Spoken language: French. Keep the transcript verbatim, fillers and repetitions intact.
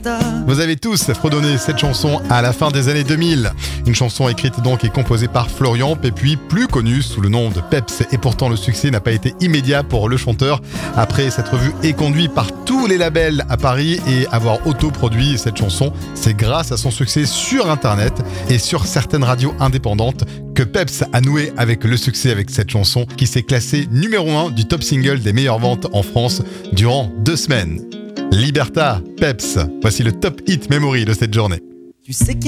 Vous avez tous fredonné cette chanson à la fin des années deux mille. Une chanson écrite donc et composée par Florian Pépuis, plus connu sous le nom de Peps. Et pourtant le succès n'a pas été immédiat pour le chanteur. Après s'être vu éconduit par tous les labels à Paris et avoir autoproduit cette chanson, c'est grâce à son succès sur internet et sur certaines radios indépendantes que Peps a noué avec le succès avec cette chanson qui s'est classée numéro un du top single des meilleures ventes en France durant deux semaines. Liberta, Peps, voici le top hit memory de cette journée. Tu sais